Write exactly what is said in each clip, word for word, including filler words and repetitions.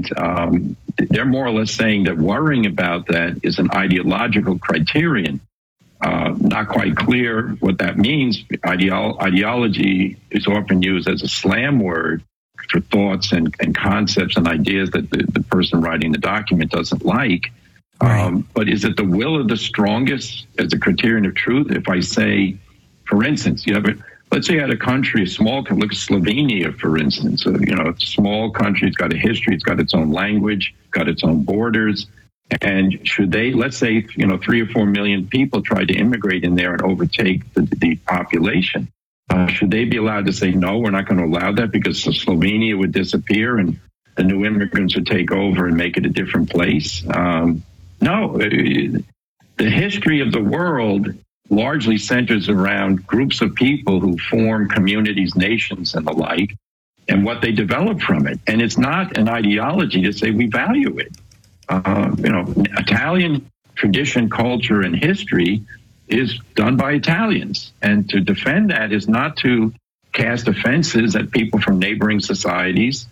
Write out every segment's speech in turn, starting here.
And um, they're more or less saying that worrying about that is an ideological criterion. Uh, not quite clear what that means. Ideolo- ideology is often used as a slam word for thoughts and, and concepts and ideas that the, the person writing the document doesn't like. Right. Um, but is it the will of the strongest as a criterion of truth? If I say, for instance, you have a, let's say you had a country, a small, look at Slovenia, for instance, uh, you know, it's a small country, it's got a history, it's got its own language, got its own borders. And should they, let's say, you know, three or four million people try to immigrate in there and overtake the, the population, uh, should they be allowed to say, no, we're not going to allow that because Slovenia would disappear and the new immigrants would take over and make it a different place? Um, no, the history of the world largely centers around groups of people who form communities, nations, and the like, and what they develop from it. And it's not an ideology to say we value it. Uh, you know, Italian tradition, culture, and history is done by Italians. And to defend that is not to cast offenses at people from neighboring societies.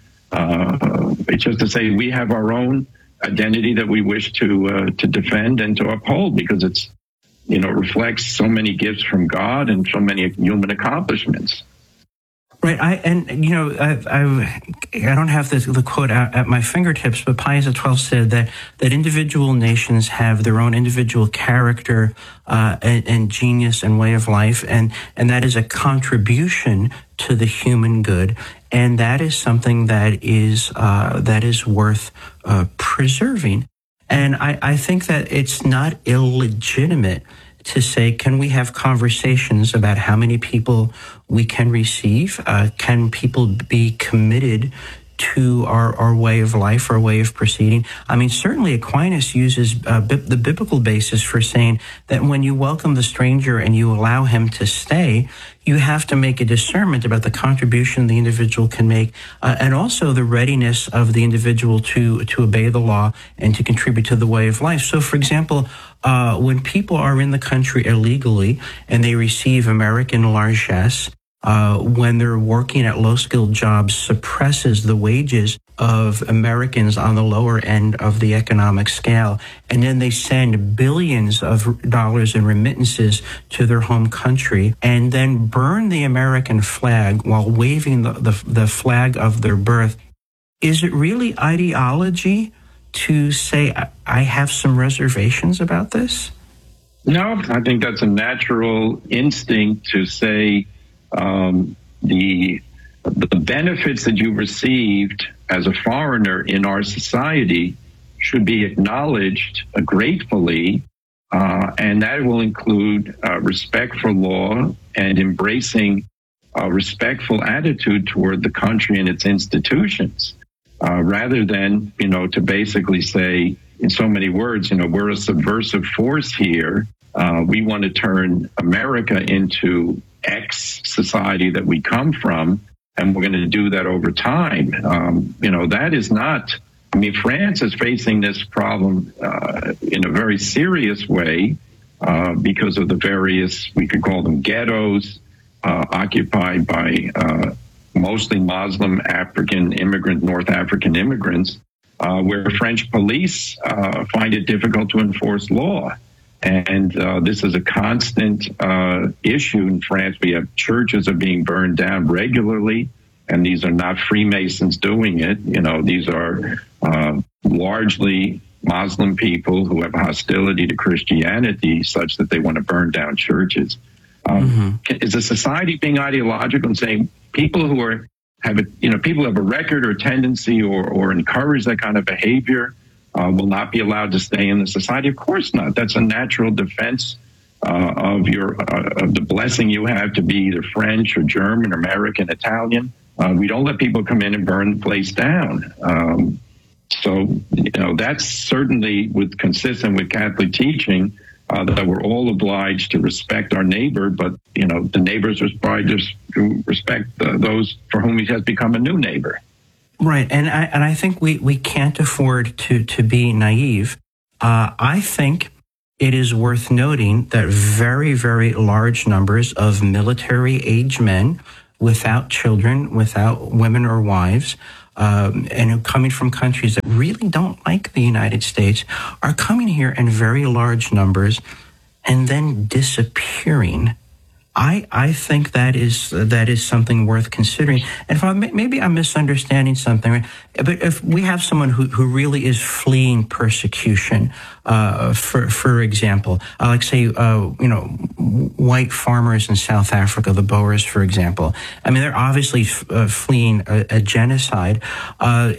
Uh, it's just to say we have our own identity that we wish to uh, to defend and to uphold because it's, you know, reflects so many gifts from God and so many human accomplishments. Right, I and you know I I, I don't have this, the quote at, at my fingertips, but Pius the twelfth said that that individual nations have their own individual character uh, and, and genius and way of life, and and that is a contribution to the human good, and that is something that is uh, that is worth uh, preserving. And I, I think that it's not illegitimate to say, can we have conversations about how many people we can receive? Uh, can people be committed to our, our way of life, our way of proceeding? I mean, certainly Aquinas uses uh, bi- the biblical basis for saying that when you welcome the stranger and you allow him to stay, you have to make a discernment about the contribution the individual can make, uh, and also the readiness of the individual to to obey the law and to contribute to the way of life. So, for example, uh, when people are in the country illegally and they receive American largesse, uh, when they're working at low-skilled jobs, suppresses the wages of Americans on the lower end of the economic scale, and then they send billions of dollars in remittances to their home country, and then burn the American flag while waving the, the, the flag of their birth. Is it really ideology to say, I have some reservations about this? No, I think that's a natural instinct to say um, the the benefits that you received as a foreigner in our society should be acknowledged uh, gratefully, uh, and that will include uh, respect for law and embracing a respectful attitude toward the country and its institutions, uh, rather than, you know, to basically say in so many words, you know, we're a subversive force here. Uh, we want to turn America into X society that we come from, and we're going to do that over time. Um, you know, that is not, I mean, France is facing this problem uh, in a very serious way uh, because of the various, we could call them ghettos, uh, occupied by uh, mostly Muslim African immigrant, North African immigrants, uh, where French police uh, find it difficult to enforce law. And uh, this is a constant uh, issue in France. We have churches are being burned down regularly, and these are not Freemasons doing it. You know, these are uh, largely Muslim people who have hostility to Christianity such that they want to burn down churches. Um, mm-hmm. Is a society being ideological and saying people who are have a, you know, people who have a record or tendency or, or encourage that kind of behavior Uh, will not be allowed to stay in the society? Of course not. That's a natural defense uh, of your uh, of the blessing you have to be either French or German or American, Italian. Uh, we don't let people come in and burn the place down. Um, so, you know, that's certainly with consistent with Catholic teaching uh, that we're all obliged to respect our neighbor, but, you know, the neighbors are obliged to respect uh, those for whom he has become a new neighbor. Right, and I, and I think we, we can't afford to, to be naive. Uh, I think it is worth noting that very, very large numbers of military-age men without children, without women or wives, um, and coming from countries that really don't like the United States are coming here in very large numbers and then disappearing. I I think that is that is something worth considering. And if I, maybe I'm misunderstanding something, but if we have someone who, who really is fleeing persecution, uh, for for example, uh, like say uh, you know white farmers in South Africa, the Boers, for example. I mean, they're obviously f- uh, fleeing a, a genocide. Uh,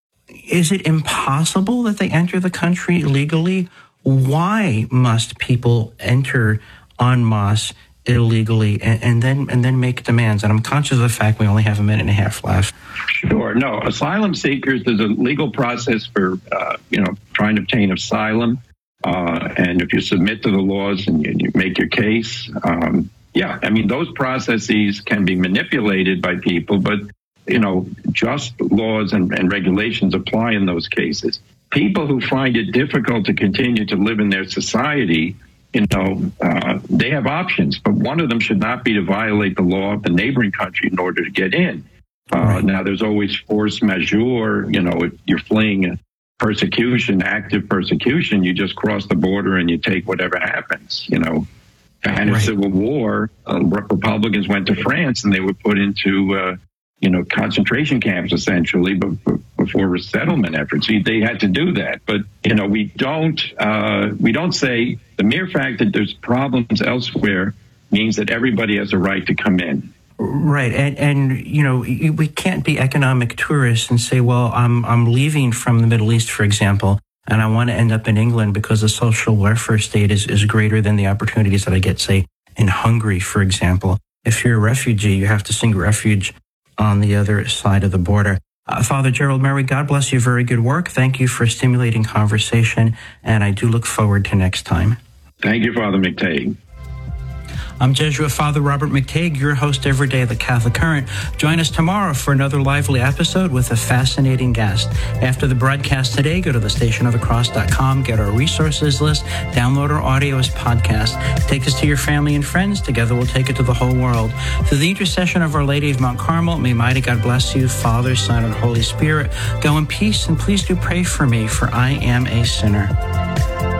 is it impossible that they enter the country illegally? Why must people enter en masse illegally and, and then and then make demands? And I'm conscious of the fact we only have a minute and a half left. Sure. No, asylum seekers, there's a legal process for, uh, you know, trying to obtain asylum. Uh, and if you submit to the laws and you, you make your case, um, yeah, I mean, those processes can be manipulated by people, but, you know, just laws and, and regulations apply in those cases. People who find it difficult to continue to live in their society, you know, uh, they have options, but one of them should not be to violate the law of the neighboring country in order to get in. Uh, right. Now, there's always force majeure. You know, if you're fleeing persecution, active persecution, you just cross the border and you take whatever happens, you know. And right. a civil war, uh, Republicans went to France and they were put into, uh, you know, concentration camps, essentially, before, before resettlement efforts. They had to do that. But, you know, we don't uh, we don't say the mere fact that there's problems elsewhere means that everybody has a right to come in. Right. And, and you know, we can't be economic tourists and say, well, I'm I'm leaving from the Middle East, for example, and I want to end up in England because the social welfare state is, is greater than the opportunities that I get, say, in Hungary, for example. If you're a refugee, you have to seek refuge on the other side of the border. Uh, Father Gerald Murray, God bless you. Very good work. Thank you for stimulating conversation, and I do look forward to next time. Thank you, Father McTague. I'm Jesuit Father Robert McTague, your host every day of the Catholic Current. Join us tomorrow for another lively episode with a fascinating guest. After the broadcast today, go to the station of the cross dot com, get our resources list, download our audio as podcast. Take this to your family and friends. Together we'll take it to the whole world. Through the intercession of Our Lady of Mount Carmel, may mighty God bless you, Father, Son, and Holy Spirit. Go in peace, and please do pray for me, for I am a sinner.